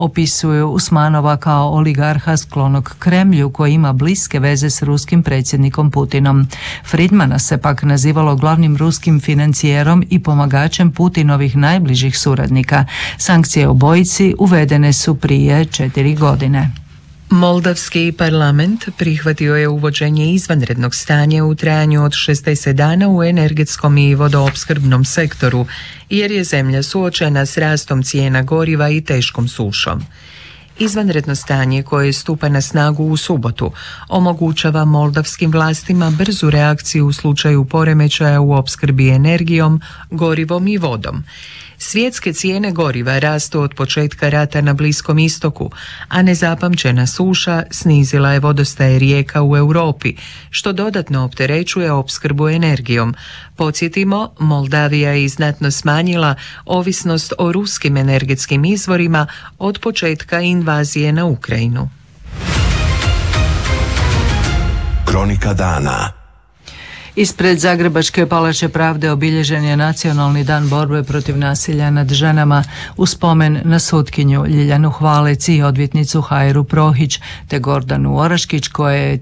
opisuju Usmanova kao oligarha sklonog Kremlju koji ima bliske veze s ruskim predsjednikom Putinom. Friedmana se pak nazivalo glavnim ruskim financijerom i pomagačem Putinovih najbližih suradnika. Sankcije obojici uvedene su prije 4 godine. Moldavski parlament prihvatio je uvođenje izvanrednog stanja u trajanju od 60 dana u energetskom i vodoopskrbnom sektoru, jer je zemlja suočena s rastom cijena goriva i teškom sušom. Izvanredno stanje koje stupa na snagu u subotu omogućava moldavskim vlastima brzu reakciju u slučaju poremećaja u opskrbi energijom, gorivom i vodom. Svjetske cijene goriva rastu od početka rata na Bliskom istoku, a nezapamćena suša snizila je vodostaje rijeka u Europi, što dodatno opterećuje opskrbu energijom. Podsjetimo, Moldavija je znatno smanjila ovisnost o ruskim energetskim izvorima od početka invazije na Ukrajinu. Kronika dana. Ispred Zagrebačke palače pravde obilježen je Nacionalni dan borbe protiv nasilja nad ženama u spomen na sutkinju Ljiljanu Hvalec i odvjetnicu Hajru Prohić te Gordanu Oraškić koja je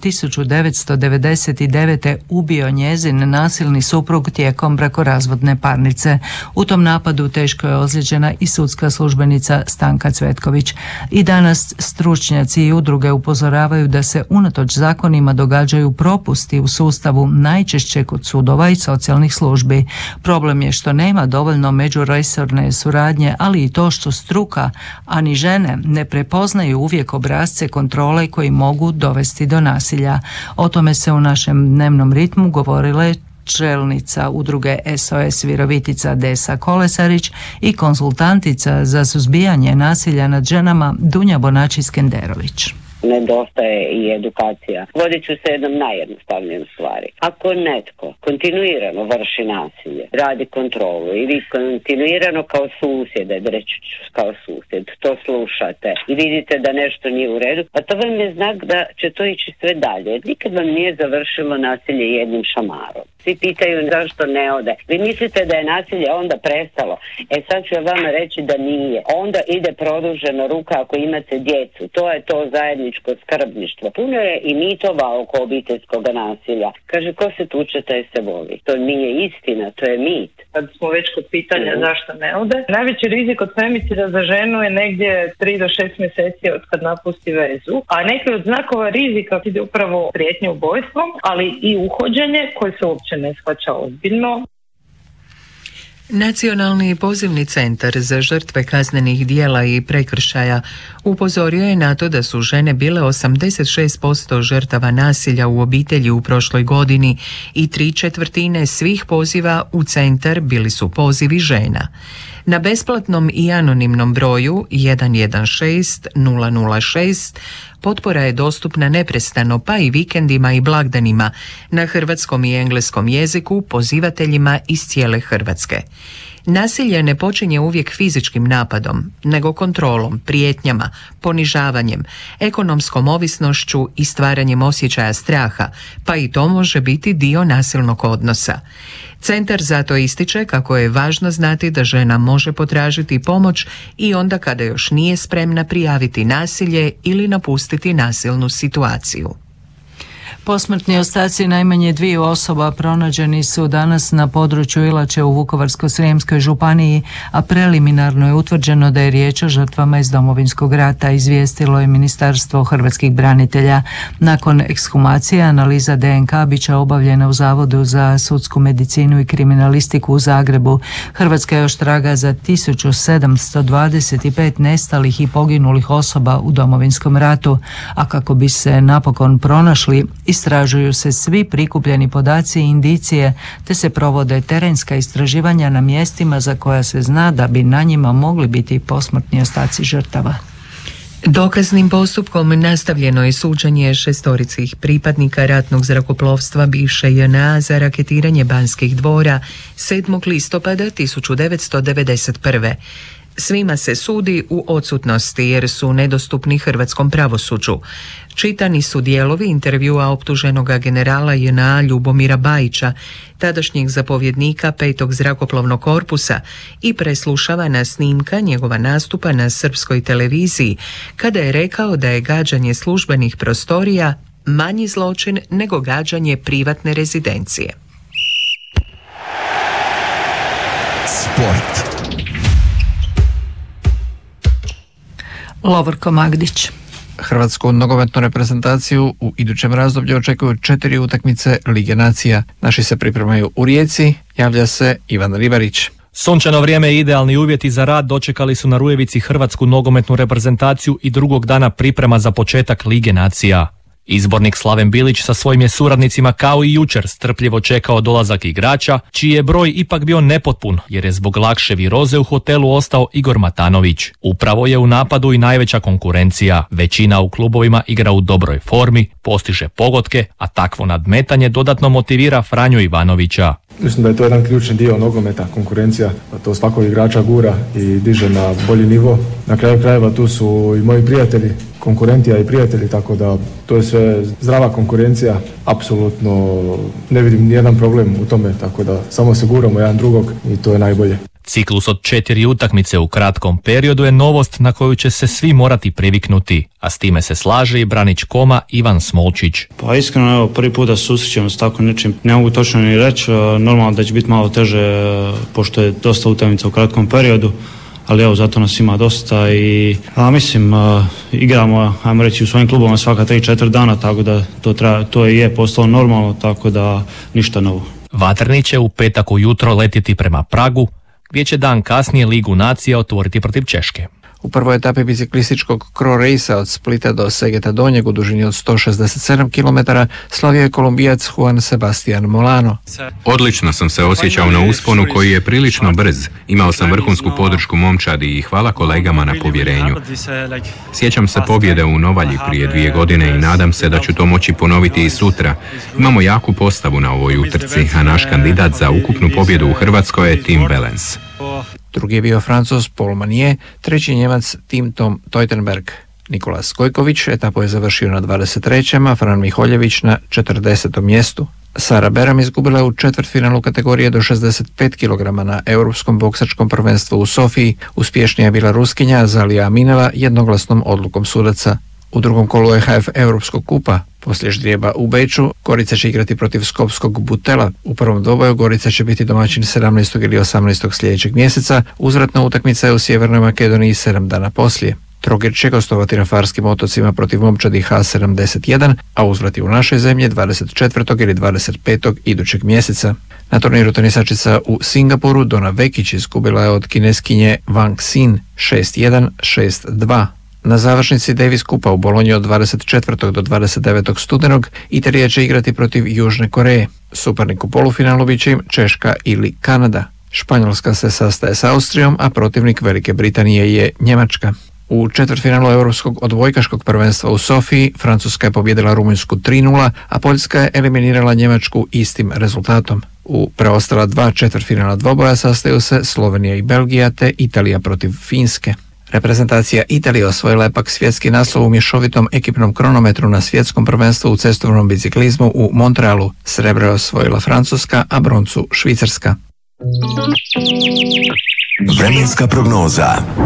1999. ubio njezin nasilni suprug tijekom brakorazvodne parnice. U tom napadu teško je ozlijeđena i sudska službenica Stanka Cvetković. I danas stručnjaci i udruge upozoravaju da se unatoč zakonima događaju propusti u sustavu, najčešće kod sudova i socijalnih službi. Problem je što nema dovoljno međuresorne suradnje, ali i to što struka, a ni žene, ne prepoznaju uvijek obrasce kontrole koji mogu dovesti do nasilja. O tome se u našem dnevnom ritmu govorile čelnica udruge SOS Virovitica Desa Kolesarić i konzultantica za suzbijanje nasilja nad ženama Dunja Bonači-Skenderović. Nedostaje i edukacija. Vodit ću se jednom najjednostavnijom stvari. Ako netko kontinuirano vrši nasilje, radi kontrolu i vi kontinuirano kao susjede, reći ću kao susjed, to slušate i vidite da nešto nije u redu, a to vam je znak da će to ići sve dalje. Nikad vam nije završilo nasilje jednim šamarom. Svi pitaju zašto ne ode. Vi mislite da je nasilje onda prestalo. Sad ću ja vama reći da nije. Onda ide produžena ruka ako imate djecu. To je to zajedničko skrbništvo. Puno je i mitova oko obiteljskog nasilja. Kaže, ko se tuče, taj se voli. To nije istina, to je mit. Kad smo već kod pitanja zašto ne ode, najveći rizik od femicida za ženu je negdje 3 do 6 mjeseci od kad napusti vezu. A neki od znakova rizika ide upravo prijetnje ubojstvom, ali i uhođenje koje se uopće ne shvaća ozbiljno. Nacionalni pozivni centar za žrtve kaznenih djela i prekršaja upozorio je na to da su žene bile 86% žrtava nasilja u obitelji u prošloj godini i 3/4 svih poziva u centar bili su pozivi žena. Na besplatnom i anonimnom broju 116 006 potpora je dostupna neprestano, pa i vikendima i blagdanima, na hrvatskom i engleskom jeziku pozivateljima iz cijele Hrvatske. Nasilje ne počinje uvijek fizičkim napadom, nego kontrolom, prijetnjama, ponižavanjem, ekonomskom ovisnošću i stvaranjem osjećaja straha, pa i to može biti dio nasilnog odnosa. Centar zato ističe kako je važno znati da žena može potražiti pomoć i onda kada još nije spremna prijaviti nasilje ili napustiti nasilnu situaciju. Posmrtni ostaci najmanje 2 osoba pronađeni su danas na području Ilače u Vukovarsko-srijemskoj županiji, a preliminarno je utvrđeno da je riječ o žrtvama iz Domovinskog rata, izvijestilo je Ministarstvo hrvatskih branitelja. Nakon ekshumacije analiza DNK bit će obavljena u Zavodu za sudsku medicinu i kriminalistiku u Zagrebu. Hrvatska još traga za 1725 nestalih i poginulih osoba u Domovinskom ratu, a kako bi se napokon pronašli, istražuju se svi prikupljeni podaci i indicije, te se provode terenska istraživanja na mjestima za koja se zna da bi na njima mogli biti posmrtni ostaci žrtava. Dokaznim postupkom nastavljeno je suđenje 6 pripadnika ratnog zrakoplovstva bivše JNA za raketiranje Banskih dvora 7. listopada 1991. Svima se sudi u odsutnosti jer su nedostupni hrvatskom pravosuđu. Čitani su dijelovi intervjua optuženoga generala JNA Ljubomira Bajića, tadašnjeg zapovjednika 5. zrakoplovnog korpusa, i preslušavana snimka njegova nastupa na srpskoj televiziji, kada je rekao da je gađanje službenih prostorija manji zločin nego gađanje privatne rezidencije. Sport. Lovorko Magdić. Hrvatsku nogometnu reprezentaciju u idućem razdoblju očekuju 4 utakmice Lige nacija. Naši se pripremaju u Rijeci, javlja se Ivan Ribarić. Sunčano vrijeme i idealni uvjeti za rad dočekali su na Rujevici Hrvatsku nogometnu reprezentaciju i drugog dana priprema za početak Lige nacija. Izbornik Slaven Bilić sa svojim je suradnicima kao i jučer strpljivo čekao dolazak igrača, čiji je broj ipak bio nepotpun jer je zbog lakše viroze u hotelu ostao Igor Matanović. Upravo je u napadu i najveća konkurencija. Većina u klubovima igra u dobroj formi, postiže pogodke, a takvo nadmetanje dodatno motivira Franju Ivanovića. Mislim da je to jedan ključni dio nogometa, konkurencija, to svakog igrača gura i diže na bolji nivo. Na kraju krajeva tu su i moji prijatelji, konkurentija i prijatelji, tako da to je sve zdrava konkurencija, apsolutno ne vidim nijedan problem u tome, tako da samo se guramo jedan drugog i to je najbolje. Ciklus od 4 utakmice u kratkom periodu je novost na koju će se svi morati priviknuti, a s time se slaže i branič Koma Ivan Smolčić. Pa iskreno, evo, prvi put da se susrećemo s tako nečim, ne mogu točno ni reći, normalno da će biti malo teže pošto je dosta utakmica u kratkom periodu, ali evo, zato nas ima dosta i mislim, igramo, ajmo reći, u svojim klubovima svaka 3-4 dana, tako da to je postalo normalno, tako da ništa novo. Vatreni će u petak ujutro letjeti prema Pragu, gdje će dan kasnije Ligu nacija otvoriti protiv Češke. U prvoj etapi biciklističkog Cro Racea od Splita do Segeta Donjeg u dužini od 167 km slavio je Kolumbijac Juan Sebastian Molano. Odlično sam se osjećao na usponu koji je prilično brz. Imao sam vrhunsku podršku momčadi i hvala kolegama na povjerenju. Sjećam se pobjede u Novalji prije 2 godine i nadam se da ću to moći ponoviti i sutra. Imamo jaku postavu na ovoj utrci, a naš kandidat za ukupnu pobjedu u Hrvatskoj je Tim Wellens. Drugi je bio Francuz Paul Manier, treći Njemac Tim Tom Teutenberg. Nikola Skojković etapu je završio na 23. a Fran Miholjević na 40. mjestu. Sara Beram izgubila je u četvrtfinalu kategorije do 65 kg na Europskom boksačkom prvenstvu u Sofiji. Uspješnija je bila Ruskinja Zalija Amineva jednoglasnom odlukom sudaca. U drugom kolu EHF Europskog kupa, poslije ždrijeba u Beču, Gorica će igrati protiv skopskog Butela. U prvom dvoboju Gorica će biti domaćin 17. ili 18. sljedećeg mjeseca, uzvratna utakmica je u Sjevernoj Makedoniji 7 dana poslije. Trogir će gostovati na Farskim otocima protiv momčadi H71, a uzvrat je u našoj zemlji 24. ili 25. idućeg mjeseca. Na turniru tenisačica u Singapuru Dona Vekić izgubila je od Kineskinje Wang Xin 6-1, 6-2. Na završnici Davis Kupa u Bolonji od 24. do 29. studenog Italija će igrati protiv Južne Koreje. Suparnik u polufinalu bit će im Češka ili Kanada. Španjolska se sastaje s Austrijom, a protivnik Velike Britanije je Njemačka. U četvrtfinalu Europskog odbojkaškog prvenstva u Sofiji Francuska je pobijedila Rumunjsku 3-0, a Poljska je eliminirala Njemačku istim rezultatom. U preostala 2 četvrtfinala dvoboja sastaju se Slovenija i Belgija te Italija protiv Finske. Reprezentacija Italije osvojila je pak svjetski naslov u mješovitom ekipnom kronometru na svjetskom prvenstvu u cestovnom biciklizmu u Montrealu. Srebro je osvojila Francuska, a broncu Švicarska. Vremenska prognoza.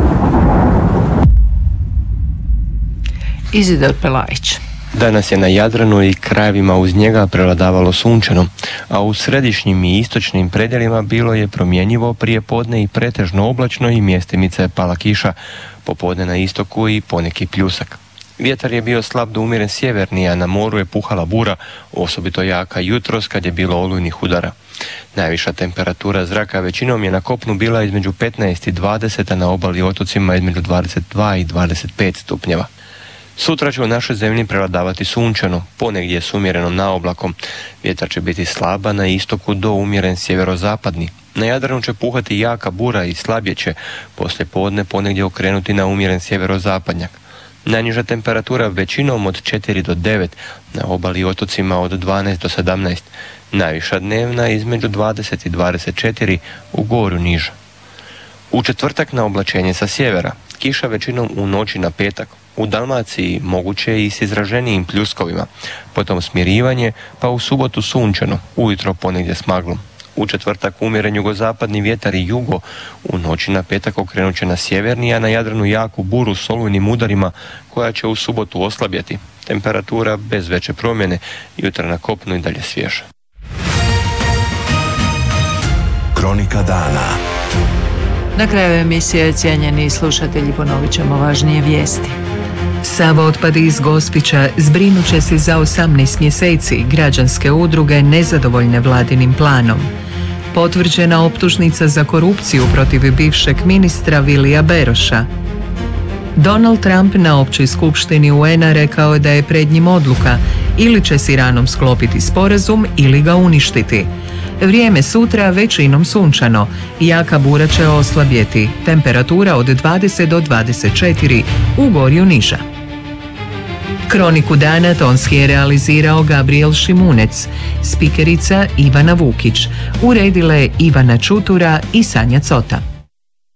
Izidor Pelajić. Danas je na Jadranu i krajevima uz njega prevladavalo sunčano, a u središnjim i istočnim predjelima bilo je promjenjivo prije podne i pretežno oblačno i mjestimice je pala kiša, popodne na istoku i poneki pljusak. Vjetar je bio slab do umjeren sjeverni, a na moru je puhala bura, osobito jaka jutros kad je bilo olujnih udara. Najviša temperatura zraka većinom je na kopnu bila između 15 i 20, a na obali i otocima između 22 i 25 stupnjeva. Sutra će u našoj zemlji prevladavati sunčano, ponegdje s umjerenom naoblakom. Vjetar će biti slaba na istoku do umjeren sjeverozapadni. Na Jadranu će puhati jaka bura i slabije će poslije podne ponegdje okrenuti na umjeren sjeverozapadnjak. Najniža temperatura većinom od 4 do 9, na obali i otocima od 12 do 17. Najviša dnevna između 20 i 24, u Goru niža. U četvrtak na oblačenje sa sjevera, kiša većinom u noći na petak. U Dalmaciji moguće i s izraženijim pljuskovima, potom smirivanje, pa u subotu sunčano, ujutro ponegdje s maglom. U četvrtak umjeren jugozapadni vjetar i jugo, u noći na petak okrenut će na sjeverni, a na Jadranu jaku buru s olujnim udarima koja će u subotu oslabjeti. Temperatura bez veće promjene, jutra na kopnu i dalje svježa. Kronika dana. Na kraju emisije, cijenjeni slušatelji, ponovit ćemo važnije vijesti. Sav otpad iz Gospića zbrinut će se za 18 mjeseci. Građanske udruge nezadovoljne vladinim planom. Potvrđena optužnica za korupciju protiv bivšeg ministra Vilija Beroša. Donald Trump na općoj skupštini UN-a rekao je da je pred njim odluka: ili će s Iranom sklopiti sporazum ili ga uništiti. Vrijeme sutra većinom sunčano, jaka bura će oslabjeti, temperatura od 20 do 24, u gorju niža. Kroniku dana tonski je realizirao Gabriel Šimunec, spikerica Ivana Vukić, uredile Ivana Čutura i Sanja Cota.